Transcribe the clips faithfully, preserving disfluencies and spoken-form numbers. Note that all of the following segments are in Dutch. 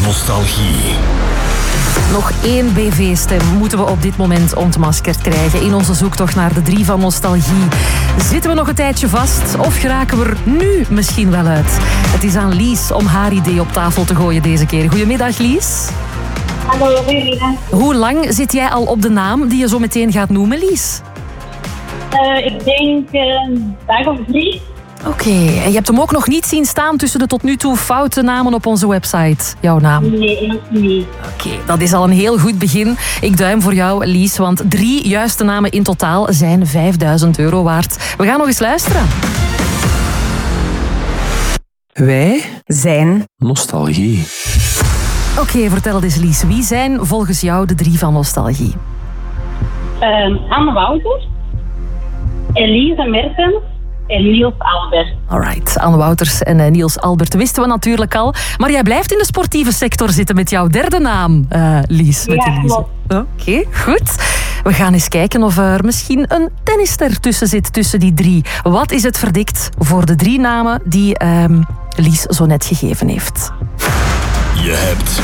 nostalgie. Nog één B V-stem moeten we op dit moment ontmaskerd krijgen in onze zoektocht naar de drie van nostalgie. Zitten we nog een tijdje vast of geraken we er nu misschien wel uit? Het is aan Lies om haar idee op tafel te gooien deze keer. Goedemiddag, Lies. Hallo, goedemiddag. Hoe lang zit jij al op de naam die je zo meteen gaat noemen, Lies? Uh, ik denk uh, een dag of drie. Oké, okay. En je hebt hem ook nog niet zien staan tussen de tot nu toe foute namen op onze website, jouw naam? Nee, nog niet. Oké, okay, dat is al een heel goed begin. Ik duim voor jou, Lies, want drie juiste namen in totaal zijn vijfduizend euro waard. We gaan nog eens luisteren. Wij zijn nostalgie. Oké, okay, vertel eens, Lies. Wie zijn volgens jou de drie van nostalgie? Uh, Anne Wouters, Elise Mertens en Niels Albert. Alright, Anne Wouters en uh, Niels Albert wisten we natuurlijk al. Maar jij blijft in de sportieve sector zitten met jouw derde naam, uh, Lies. Met ja, klopt. Oké, okay, goed. We gaan eens kijken of er misschien een tennister tussen zit, tussen die drie. Wat is het verdict voor de drie namen die uh, Lies zo net gegeven heeft? Je hebt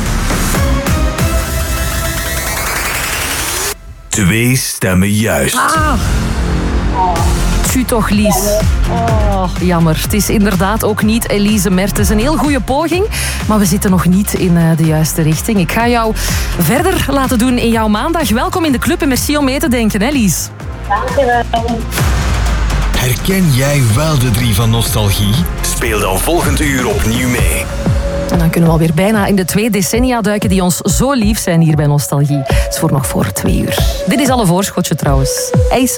twee stemmen juist. Ah. Tju toch, Lies. Oh, jammer. Het is inderdaad ook niet Elise Mertens. Een heel goede poging, maar we zitten nog niet in uh, de juiste richting. Ik ga jou verder laten doen in jouw maandag. Welkom in de club en merci om mee te denken, hè, Lies? Dankjewel. Herken jij wel de drie van nostalgie? Speel dan volgend uur opnieuw mee. En dan kunnen we alweer bijna in de twee decennia duiken die ons zo lief zijn hier bij Nostalgie. Het is voor nog voor twee uur. Dit is al een voorschotje trouwens. IJs